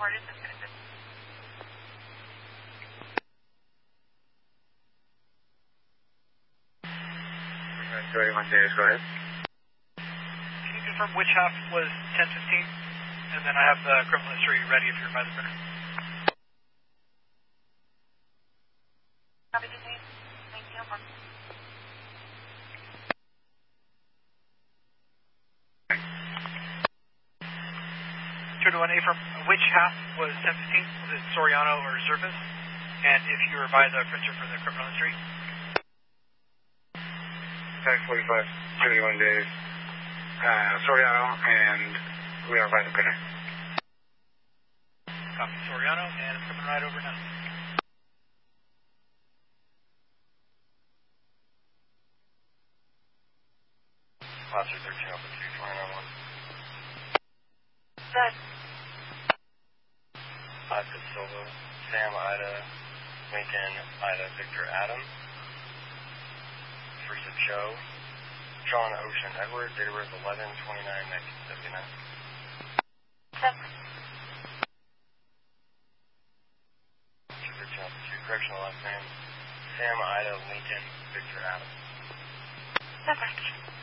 reported. That's going to 31 days, go ahead. Can you confirm which half was 1015? And then I have the criminal history ready if you're by the printer. Copy the name. Thank you. 2-1 A from which half was 1015? Was it Soriano or Zervis? And if you were by the printer for the criminal history? 1045, 71 days. Soriano, and we are by the printer. Copy Soriano, and it's coming right over now. Officer 13 Alpha 2, 2991. Good. 5 Silva, Sam, Ida, Lincoln, Ida, Victor, Adam. First of Joe, John, Ocean, Edward, date of birth 11/29/1979. 7. 213 Alpha 2, correctional last name, Sam, Ida, Lincoln, Victor, Adam. 7.